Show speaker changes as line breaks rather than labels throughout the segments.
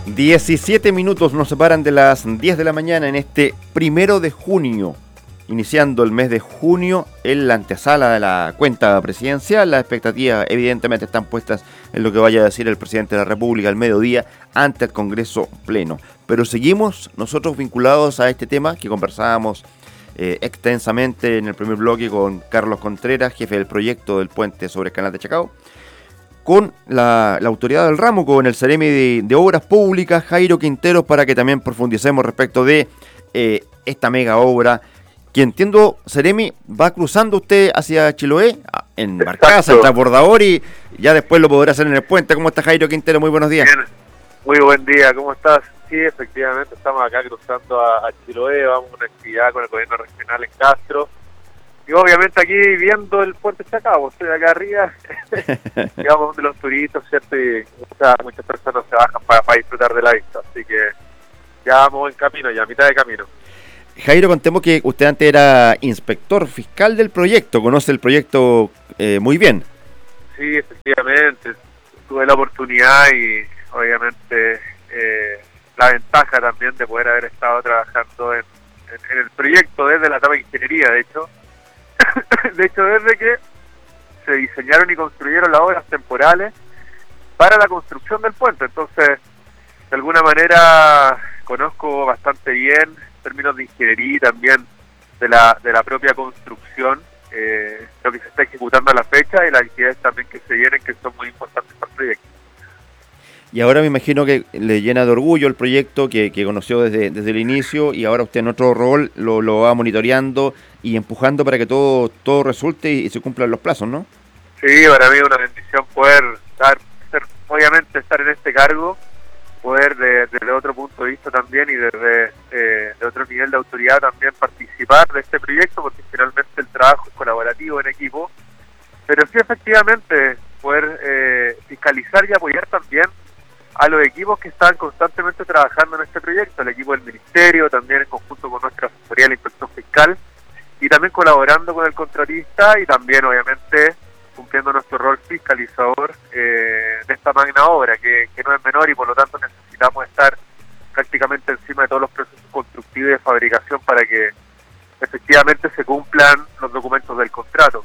17 minutos nos separan de las 10 de la mañana en este 1 de junio, iniciando el mes de junio en la antesala de la cuenta presidencial. Las expectativas evidentemente están puestas en lo que vaya a decir el presidente de la República al mediodía ante el Congreso Pleno. Pero seguimos nosotros vinculados a este tema que conversábamos extensamente en el primer bloque con Carlos Contreras, jefe del proyecto del puente sobre el Canal de Chacao, con la autoridad del ramo, con el Seremi de Obras Públicas, Jairo Quinteros, para que también profundicemos respecto de esta mega obra, que entiendo, Seremi, va cruzando usted hacia Chiloé, en barcaza, en transbordador, y ya después lo podrá hacer en el puente. ¿Cómo está, Jairo Quinteros? Muy buenos días.
Bien, muy buen día, ¿cómo estás? Sí, efectivamente, estamos acá cruzando a Chiloé, vamos a una actividad con el gobierno regional en Castro. Y obviamente aquí viendo el puente Chacao, estoy acá arriba, digamos, de los turistas, ¿cierto? Y muchas personas se bajan para disfrutar de la vista, así que ya vamos en camino, ya a mitad de camino.
Jairo, contemos que usted antes era inspector fiscal del proyecto, conoce el proyecto muy bien.
Sí, efectivamente, tuve la oportunidad y obviamente la ventaja también de poder haber estado trabajando en el proyecto desde la etapa de ingeniería, de hecho, desde que se diseñaron y construyeron las obras temporales para la construcción del puente. Entonces, de alguna manera conozco bastante bien en términos de ingeniería y también de la propia construcción, lo que se está ejecutando a la fecha y las actividades también que se vienen, que son muy importantes para el proyecto.
Y ahora me imagino que le llena de orgullo el proyecto que conoció desde el inicio, y ahora usted en otro rol lo va monitoreando y empujando para que todo resulte y se cumplan los plazos, ¿no?
Sí, para mí es una bendición poder obviamente estar en este cargo, poder desde otro punto de vista también y desde de otro nivel de autoridad también participar de este proyecto, porque finalmente el trabajo es colaborativo en equipo, pero sí efectivamente poder fiscalizar y apoyar también a los equipos que están constantemente trabajando en este proyecto, el equipo del Ministerio, también en conjunto con nuestra asesoría de la Inspección Fiscal, y también colaborando con el contratista y también obviamente cumpliendo nuestro rol fiscalizador de esta magna obra, que no es menor y por lo tanto necesitamos estar prácticamente encima de todos los procesos constructivos y de fabricación para que efectivamente se cumplan los documentos del contrato.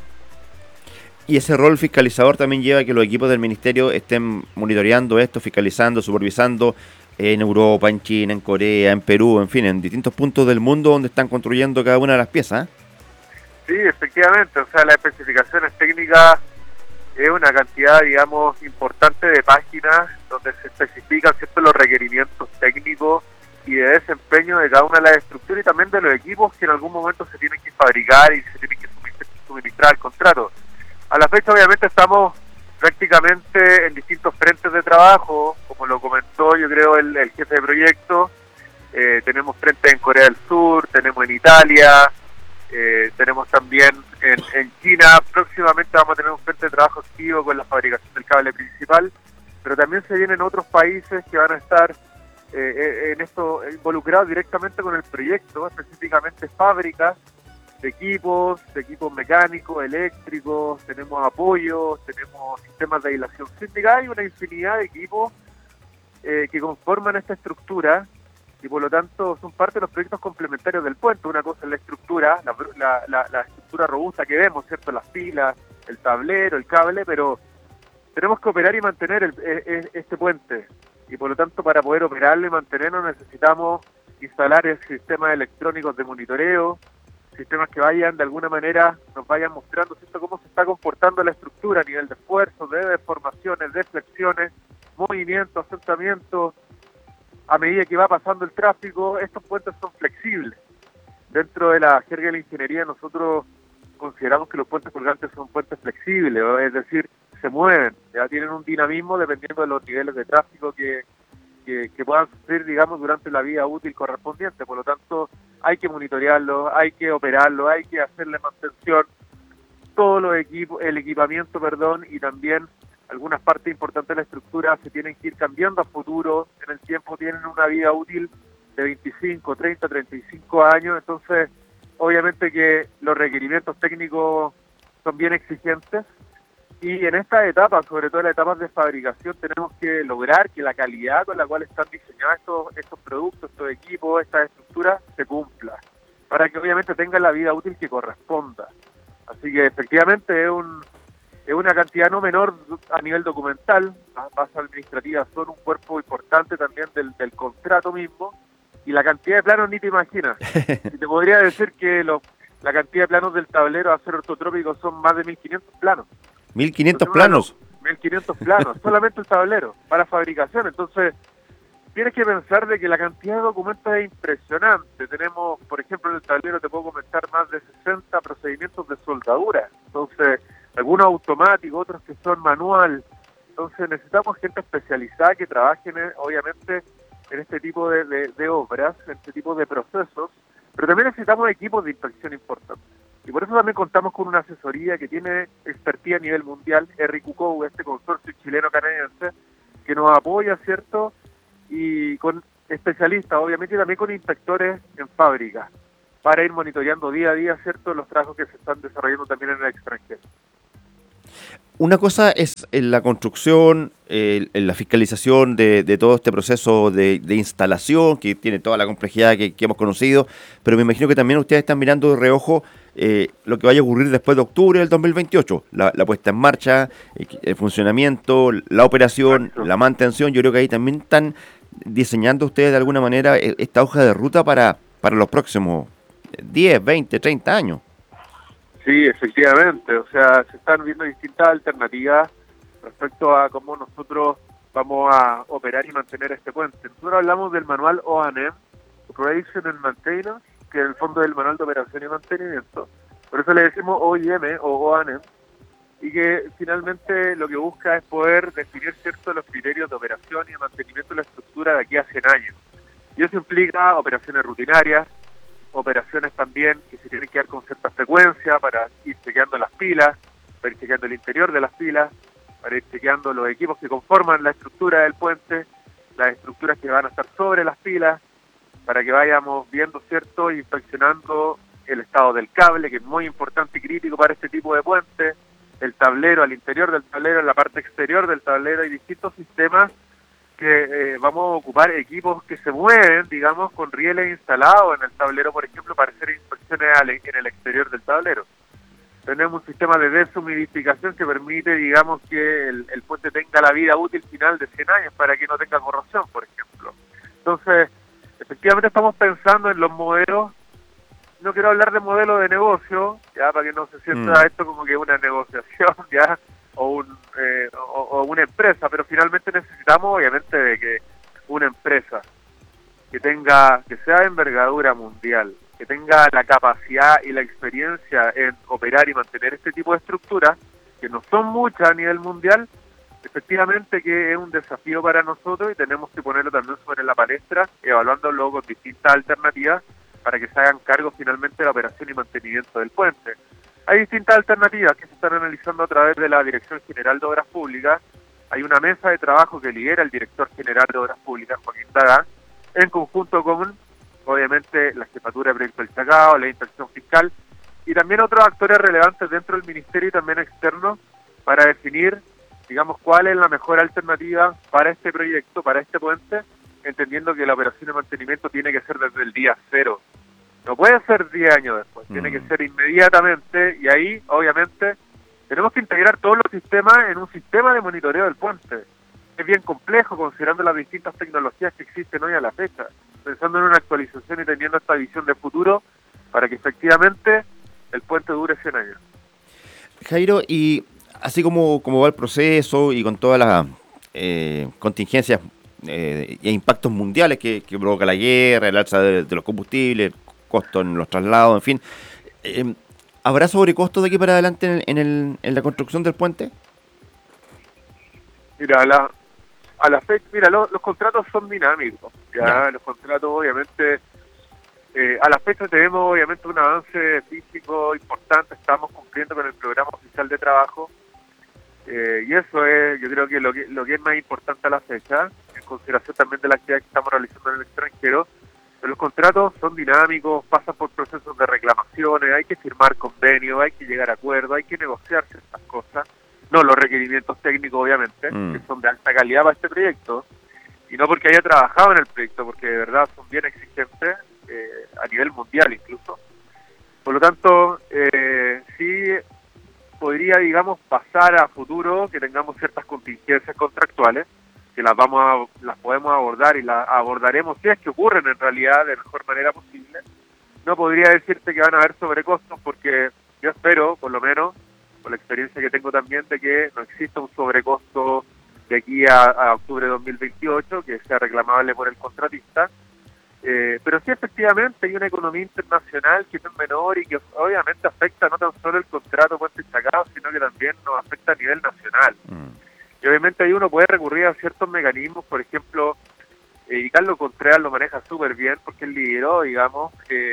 Y ese rol fiscalizador también lleva a que los equipos del Ministerio estén monitoreando esto, fiscalizando, supervisando en Europa, en China, en Corea, en Perú, en fin, en distintos puntos del mundo donde están construyendo cada una de las piezas.
Sí, efectivamente, o sea, las especificaciones técnicas es una cantidad, digamos, importante de páginas donde se especifican siempre los requerimientos técnicos y de desempeño de cada una de las estructuras y también de los equipos que en algún momento se tienen que fabricar y se tienen que suministrar al contrato. A la fecha obviamente estamos prácticamente en distintos frentes de trabajo, como lo comentó yo creo el jefe de proyecto. Tenemos frentes en Corea del Sur, tenemos en Italia, tenemos también en China. Próximamente vamos a tener un frente de trabajo activo con la fabricación del cable principal, pero también se vienen otros países que van a estar en esto involucrados directamente con el proyecto, específicamente fábricas de equipos mecánicos, eléctricos, tenemos apoyos, tenemos sistemas de aislación sísmica, hay una infinidad de equipos que conforman esta estructura y por lo tanto son parte de los proyectos complementarios del puente. Una cosa es la estructura, la estructura robusta que vemos, ¿cierto? Las pilas, el tablero, el cable, pero tenemos que operar y mantener este puente y por lo tanto para poder operarlo y mantenerlo necesitamos instalar sistemas electrónicos de monitoreo, sistemas que vayan de alguna manera, nos vayan mostrando, ¿cierto?, cómo se está comportando la estructura a nivel de esfuerzo, de deformaciones, de flexiones, movimientos, asentamientos. A medida que va pasando el tráfico, estos puentes son flexibles. Dentro de la jerga de la ingeniería nosotros consideramos que los puentes colgantes son puentes flexibles, es decir, se mueven, ya tienen un dinamismo dependiendo de los niveles de tráfico que puedan sufrir, digamos, durante la vida útil correspondiente. Por lo tanto, hay que monitorearlo, hay que operarlo, hay que hacerle mantención, todo el equipamiento, y también algunas partes importantes de la estructura se tienen que ir cambiando a futuro, en el tiempo tienen una vida útil de 25, 30, 35 años, entonces obviamente que los requerimientos técnicos son bien exigentes Y en esta etapa, sobre todo en las etapas de fabricación, tenemos que lograr que la calidad con la cual están diseñados estos productos, estos equipos, estas estructuras, se cumpla, para que obviamente tengan la vida útil que corresponda. Así que efectivamente es una cantidad no menor a nivel documental. Las bases administrativas son un cuerpo importante también del contrato mismo, y la cantidad de planos ni te imaginas. Y te podría decir que la cantidad de planos del tablero de acero ortotrópico son más de 1500 planos.
1500
Entonces,
planos.
1500 planos, solamente el tablero para fabricación. Entonces, tienes que pensar de que la cantidad de documentos es impresionante. Tenemos, por ejemplo, en el tablero te puedo comentar más de 60 procedimientos de soldadura. Entonces, algunos automáticos, otros que son manual. Entonces, necesitamos gente especializada que trabaje, obviamente, en este tipo de obras, en este tipo de procesos. Pero también necesitamos equipos de inspección importantes. Y por eso también contamos con una asesoría que tiene expertía a nivel mundial, RQCO, este consorcio chileno-canadiense, que nos apoya, ¿cierto? Y con especialistas, obviamente, y también con inspectores en fábrica, para ir monitoreando día a día, ¿cierto?, los trabajos que se están desarrollando también en el extranjero.
Una cosa es la construcción, la fiscalización de todo este proceso de instalación, que tiene toda la complejidad que hemos conocido, pero me imagino que también ustedes están mirando de reojo lo que vaya a ocurrir después de octubre del 2028, la puesta en marcha, el funcionamiento, la operación,
Exacto.
la mantención. Yo creo que ahí también están diseñando ustedes de alguna manera esta hoja de ruta para los próximos 10, 20, 30 años.
Sí, efectivamente, o sea, se están viendo distintas alternativas respecto a cómo nosotros vamos a operar y mantener este puente. Nosotros hablamos del manual O&M, Operation and Maintenance, que en el fondo es el manual de operación y mantenimiento. Por eso le decimos OIM o O&M, y que finalmente lo que busca es poder definir ciertos los criterios de operación y de mantenimiento de la estructura de aquí a 100 años. Y eso implica operaciones rutinarias, operaciones también que se tienen que dar con cierta frecuencia para ir chequeando las pilas, para ir chequeando el interior de las pilas, para ir chequeando los equipos que conforman la estructura del puente, las estructuras que van a estar sobre las pilas, para que vayamos viendo, ¿cierto?, inspeccionando el estado del cable, que es muy importante y crítico para este tipo de puente, el tablero, al interior del tablero, en la parte exterior del tablero, hay distintos sistemas que vamos a ocupar equipos que se mueven, digamos, con rieles instalados en el tablero, por ejemplo, para hacer inspecciones en el exterior del tablero. Tenemos un sistema de deshumidificación que permite, digamos, que el puente tenga la vida útil final de 100 años para que no tenga corrosión, por ejemplo. Entonces, efectivamente estamos pensando en los modelos. No quiero hablar de modelo de negocio, ya, para que no se sienta esto como que una negociación, ya, o una empresa, pero finalmente necesitamos, obviamente, de que una empresa que sea de envergadura mundial, que tenga la capacidad y la experiencia en operar y mantener este tipo de estructuras, que no son muchas a nivel mundial, efectivamente que es un desafío para nosotros y tenemos que ponerlo también sobre la palestra, evaluándolo con distintas alternativas para que se hagan cargo finalmente de la operación y mantenimiento del puente. Hay distintas alternativas que se están analizando a través de la Dirección General de Obras Públicas. Hay una mesa de trabajo que lidera el Director General de Obras Públicas, Joaquín Dagán, en conjunto con, obviamente, la Jefatura de Proyecto del Chacao, la Inspección Fiscal, y también otros actores relevantes dentro del Ministerio y también externos, para definir, digamos, cuál es la mejor alternativa para este proyecto, para este puente, entendiendo que la operación de mantenimiento tiene que ser desde el día cero. No puede ser 10 años después, tiene que ser inmediatamente, y ahí, obviamente, tenemos que integrar todos los sistemas en un sistema de monitoreo del puente. Es bien complejo, considerando las distintas tecnologías que existen hoy a la fecha, pensando en una actualización y teniendo esta visión de futuro para que efectivamente el puente dure 100 años.
Jairo, y así como va el proceso y con todas las contingencias e impactos mundiales que provoca la guerra, el alza de los combustibles, costos en los traslados, en fin, ¿habrá sobrecostos de aquí para adelante en la construcción del puente?
Mira, a la fecha, mira, los contratos son dinámicos, ya. Los contratos obviamente, a la fecha tenemos obviamente un avance físico importante, estamos cumpliendo con el programa oficial de trabajo, y eso es, yo creo que lo que es más importante a la fecha, en consideración también de la actividad que estamos realizando en el extranjero. Pero los contratos son dinámicos, pasan por procesos de reclamaciones, hay que firmar convenios, hay que llegar a acuerdos, hay que negociar ciertas cosas. no los requerimientos técnicos obviamente, que son de alta calidad para este proyecto, y no porque haya trabajado en el proyecto, porque de verdad son bien exigentes a nivel mundial incluso. Por lo tanto, sí podría, digamos, pasar a futuro que tengamos ciertas contingencias contractuales, que las podemos abordar y las abordaremos si es que ocurren en realidad de la mejor manera posible. No podría decirte que van a haber sobrecostos porque yo espero, por lo menos, por la experiencia que tengo también, de que no exista un sobrecosto de aquí a octubre de 2028, que sea reclamable por el contratista. Pero sí, efectivamente, hay una economía internacional que no es menor y que obviamente afecta no tan solo el contrato Puente Chacao, sino que también nos afecta a nivel nacional. Y obviamente ahí uno puede recurrir a ciertos mecanismos, por ejemplo, y Carlos Contreras lo maneja súper bien porque él lideró, digamos,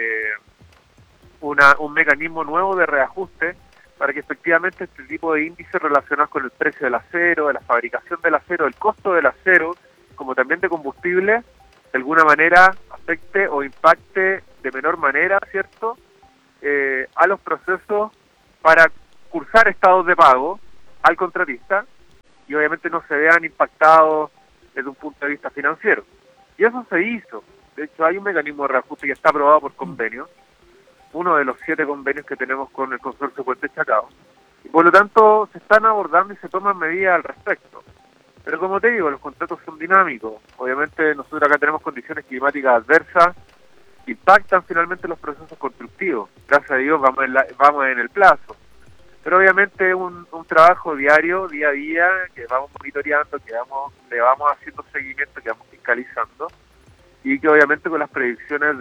un mecanismo nuevo de reajuste para que efectivamente este tipo de índices relacionados con el precio del acero, de la fabricación del acero, del costo del acero, como también de combustible, de alguna manera afecte o impacte de menor manera, ¿cierto?, a los procesos para cursar estados de pago al contratista y obviamente no se vean impactados desde un punto de vista financiero. Y eso se hizo. De hecho, hay un mecanismo de reajuste que está aprobado por convenio, uno de los 7 convenios que tenemos con el consorcio Puente Chacao. Y por lo tanto, se están abordando y se toman medidas al respecto. Pero como te digo, los contratos son dinámicos. Obviamente nosotros acá tenemos condiciones climáticas adversas que impactan finalmente los procesos constructivos. Gracias a Dios vamos en el plazo. Pero obviamente un trabajo diario, día a día, que vamos monitoreando, le vamos haciendo seguimiento, que vamos fiscalizando, y que obviamente con las predicciones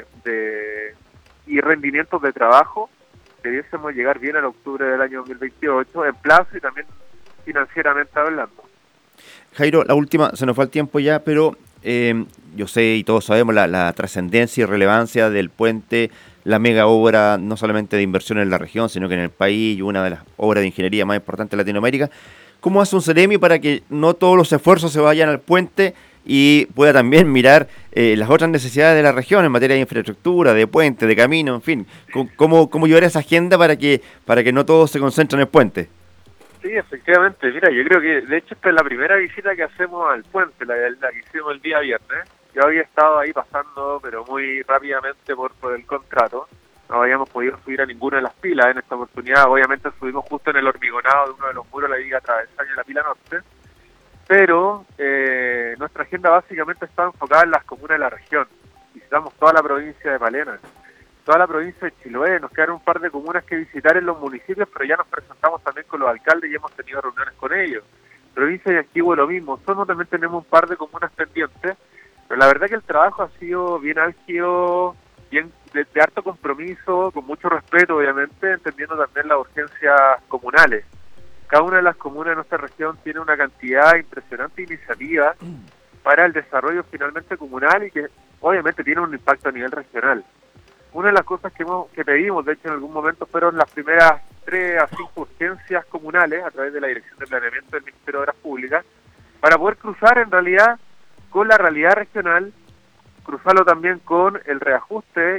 y rendimientos de trabajo debiésemos llegar bien al octubre del año 2028 en plazo y también financieramente hablando.
Jairo, la última, se nos fue el tiempo ya, pero yo sé y todos sabemos la trascendencia y relevancia del puente, la mega obra no solamente de inversión en la región, sino que en el país y una de las obras de ingeniería más importantes de Latinoamérica. ¿Cómo hace un Ceremi para que no todos los esfuerzos se vayan al puente y pueda también mirar las otras necesidades de la región en materia de infraestructura, de puente, de camino, en fin? ¿Cómo llevar esa agenda para que no todo se concentre en el puente?
Sí, efectivamente. Mira, yo creo que de hecho esta es la primera visita que hacemos al puente, la que hicimos el día viernes. Yo había estado ahí pasando, pero muy rápidamente por el contrato. No habíamos podido subir a ninguna de las pilas en esta oportunidad. Obviamente subimos justo en el hormigonado de uno de los muros de la Viga Travesaña de la Pila Norte. Pero nuestra agenda básicamente está enfocada en las comunas de la región. Visitamos toda la provincia de Palena, toda la provincia de Chiloé. Nos quedaron un par de comunas que visitar en los municipios, pero ya nos presentamos también con los alcaldes y hemos tenido reuniones con ellos. Provincia de Yanquihue lo mismo. Nosotros también tenemos un par de comunas pendientes, pero la verdad que el trabajo ha sido bien álgido, bien de harto compromiso, con mucho respeto obviamente, entendiendo también las urgencias comunales. Cada una de las comunas de nuestra región tiene una cantidad impresionante de iniciativas para el desarrollo finalmente comunal y que obviamente tiene un impacto a nivel regional. Una de las cosas que pedimos, de hecho en algún momento, fueron las primeras 3 a 5 urgencias comunales a través de la Dirección de Planeamiento del Ministerio de Obras Públicas, para poder cruzar en realidad con la realidad regional, cruzarlo también con el reajuste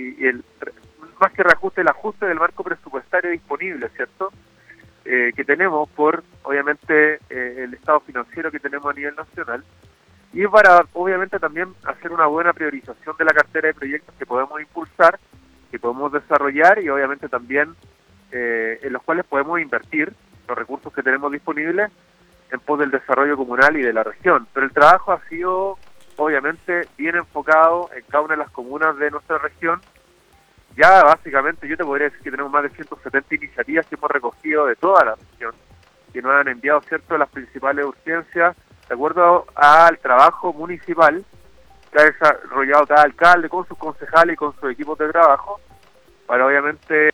más que reajuste, el ajuste del marco presupuestario disponible, ¿cierto?, que tenemos por, obviamente, el estado financiero que tenemos a nivel nacional, y para, obviamente, también hacer una buena priorización de la cartera de proyectos que podemos impulsar, que podemos desarrollar y, obviamente, también en los cuales podemos invertir los recursos que tenemos disponibles en pos del desarrollo comunal y de la región. Pero el trabajo ha sido, obviamente, bien enfocado en cada una de las comunas de nuestra región. Ya básicamente yo te podría decir que tenemos más de 170 iniciativas que hemos recogido de toda la región, que nos han enviado, ¿cierto?, las principales urgencias, de acuerdo al trabajo municipal que ha desarrollado cada alcalde con sus concejales y con sus equipos de trabajo, para obviamente,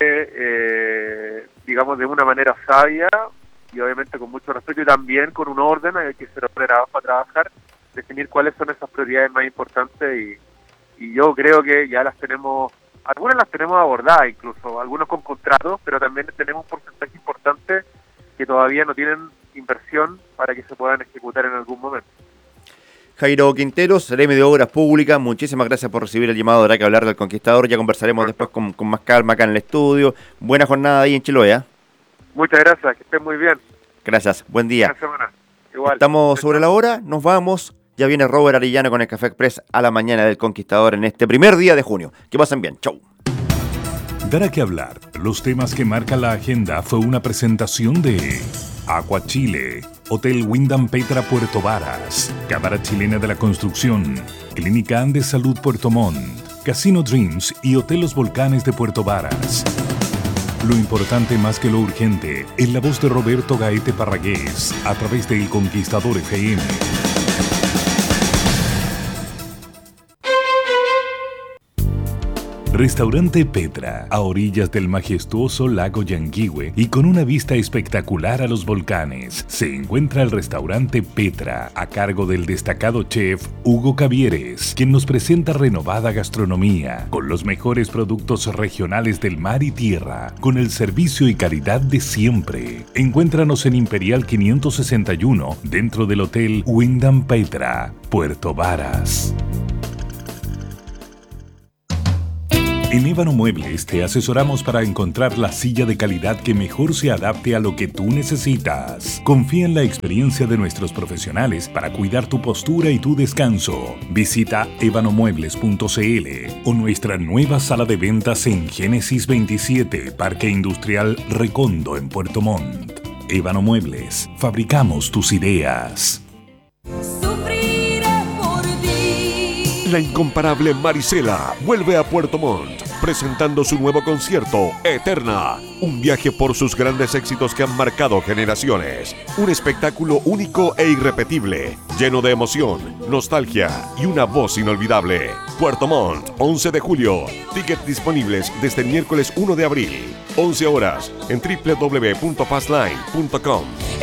digamos, de una manera sabia y obviamente con mucho respeto y también con un orden hay que ser ordenados para trabajar, definir cuáles son esas prioridades más importantes y yo creo que ya las tenemos. Algunas las tenemos abordadas incluso, algunos con contratos, pero también tenemos un porcentaje importante que todavía no tienen inversión para que se puedan ejecutar en algún momento.
Jairo Quinteros, Ceremi de Obras Públicas, muchísimas gracias por recibir el llamado. Habrá que hablar del Conquistador, ya conversaremos después con más calma acá en el estudio. Buena jornada ahí en Chiloé.
Muchas gracias, que estén muy bien.
Gracias, buen día.
Buena semana. Igual.
Estamos sobre la hora, nos vamos. Ya viene Robert Arellano con el Café Express a la mañana del Conquistador en este primer día de junio. Que pasen bien, chau.
Dará que hablar. Los temas que marcan la agenda fue una presentación de Aqua Chile, Hotel Wyndham Petra Puerto Varas, Cámara Chilena de la Construcción, Clínica Andes Salud Puerto Montt, Casino Dreams y Hotel Los Volcanes de Puerto Varas. Lo importante más que lo urgente, en la voz de Roberto Gaete Parragués, a través de El Conquistador FM. Restaurante Petra, a orillas del majestuoso lago Yanguihue y con una vista espectacular a los volcanes, se encuentra el restaurante Petra, a cargo del destacado chef Hugo Cavieres, quien nos presenta renovada gastronomía, con los mejores productos regionales del mar y tierra, con el servicio y calidad de siempre. Encuéntranos en Imperial 561, dentro del Hotel Wyndham Petra, Puerto Varas. En Ébano Muebles te asesoramos para encontrar la silla de calidad que mejor se adapte a lo que tú necesitas. Confía en la experiencia de nuestros profesionales para cuidar tu postura y tu descanso. Visita ebanomuebles.cl o nuestra nueva sala de ventas en Génesis 27, Parque Industrial Recondo en Puerto Montt. Ébano Muebles, fabricamos tus ideas.
La incomparable Marisela vuelve a Puerto Montt, presentando su nuevo concierto, Eterna. Un viaje por sus grandes éxitos que han marcado generaciones. Un espectáculo único e irrepetible, lleno de emoción, nostalgia y una voz inolvidable. Puerto Montt, 11 de julio. Tickets disponibles desde el miércoles 1 de abril. 11 horas en www.fastline.com.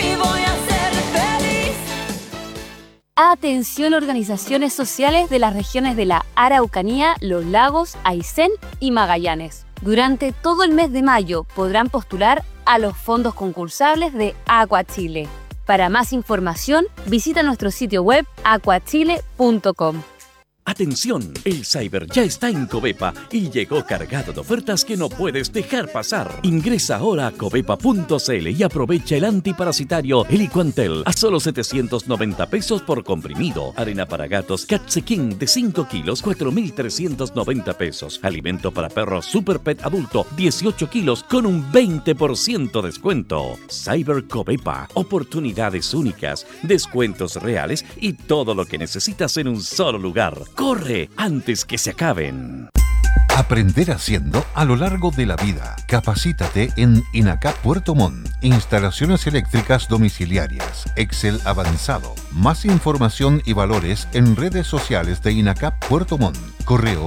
Atención, organizaciones sociales de las regiones de la Araucanía, Los Lagos, Aysén y Magallanes. Durante todo el mes de mayo podrán postular a los fondos concursables de Aqua Chile. Para más información, visita nuestro sitio web aquachile.com.
Atención, el Cyber ya está en Covepa y llegó cargado de ofertas que no puedes dejar pasar. Ingresa ahora a covepa.cl y aprovecha el antiparasitario Heliquantel a solo 790 pesos por comprimido. Arena para gatos Catsequín de 5 kilos, 4.390 pesos. Alimento para perros Super Pet adulto, 18 kilos con un 20% descuento. Cyber Covepa, oportunidades únicas, descuentos reales y todo lo que necesitas en un solo lugar. ¡Corre antes que se acaben!
Aprender haciendo a lo largo de la vida. Capacítate en INACAP Puerto Montt. Instalaciones eléctricas domiciliarias. Excel avanzado. Más información y valores en redes sociales de INACAP Puerto Montt. Correo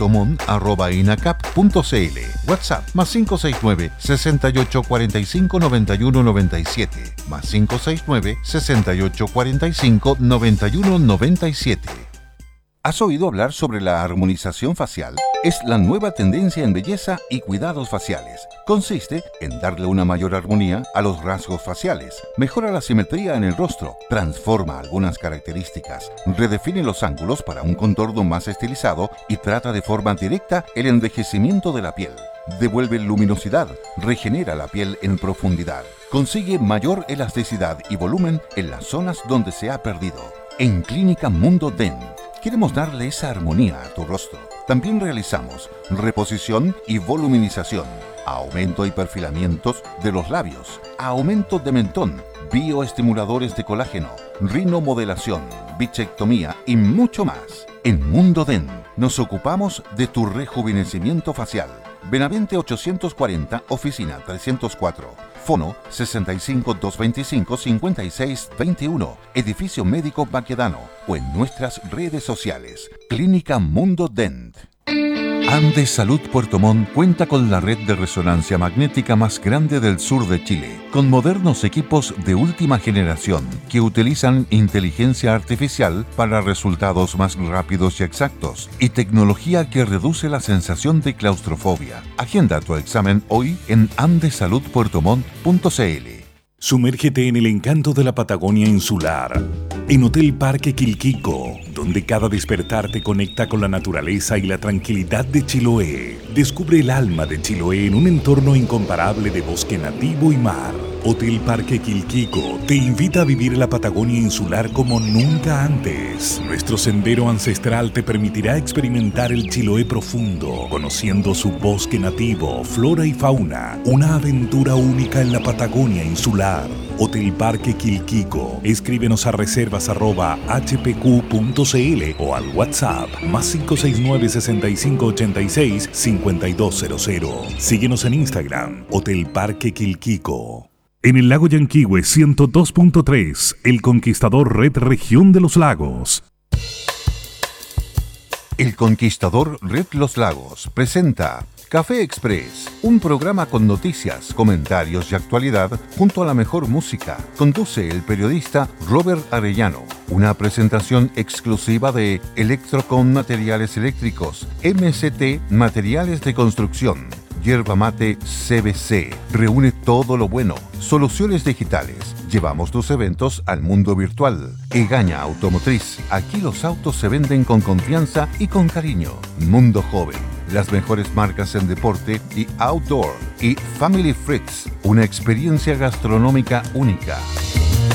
puertomont@inacap.cl. WhatsApp +569 68 45 91 97 +569 68 45 91 97. ¿Has oído hablar sobre la armonización facial? Es la nueva tendencia en belleza y cuidados faciales. Consiste en darle una mayor armonía a los rasgos faciales, mejora la simetría en el rostro, transforma algunas características, redefine los ángulos para un contorno más estilizado y trata de forma directa el envejecimiento de la piel. Devuelve luminosidad, regenera la piel en profundidad, consigue mayor elasticidad y volumen en las zonas donde se ha perdido. En Clínica Mundo Dent queremos darle esa armonía a tu rostro. También realizamos reposición y voluminización, aumento y perfilamientos de los labios, aumento de mentón, bioestimuladores de colágeno, rinomodelación, bichectomía y mucho más. En Mundo Dent nos ocupamos de tu rejuvenecimiento facial. Benavente 840, oficina 304. Fono 65 225 56 21. Edificio Médico Baquedano o en nuestras redes sociales. Clínica Mundo Dent. Andes Salud Puerto Montt cuenta con la red de resonancia magnética más grande del sur de Chile, con modernos equipos de última generación que utilizan inteligencia artificial para resultados más rápidos y exactos y tecnología que reduce la sensación de claustrofobia. Agenda tu examen hoy en andesaludpuertomont.cl.
Sumérgete en el encanto de la Patagonia insular, en Hotel Parque Quilquico, donde cada despertar te conecta con la naturaleza y la tranquilidad de Chiloé. Descubre el alma de Chiloé en un entorno incomparable de bosque nativo y mar. Hotel Parque Quilquico te invita a vivir la Patagonia insular como nunca antes. Nuestro sendero ancestral te permitirá experimentar el Chiloé profundo, conociendo su bosque nativo, flora y fauna. Una aventura única en la Patagonia insular. Hotel Parque Quilquico. Escríbenos a reservas@hpq.cl o al WhatsApp +569 6586 5200. Síguenos en Instagram, Hotel Parque Quilquico. En el lago Yanquihue 102.3, El Conquistador Red Región de los Lagos.
El Conquistador Red Los Lagos presenta Café Express, un programa con noticias, comentarios y actualidad junto a la mejor música. Conduce el periodista Robert Arellano. Una presentación exclusiva de Electrocon Materiales Eléctricos, MCT Materiales de Construcción, Yerba Mate CBC. Reúne todo lo bueno. Soluciones digitales. Llevamos tus eventos al mundo virtual. Egaña Automotriz. Aquí los autos se venden con confianza y con cariño. Mundo Joven. Las mejores marcas en deporte y outdoor. Y Family Fritz. Una experiencia gastronómica única.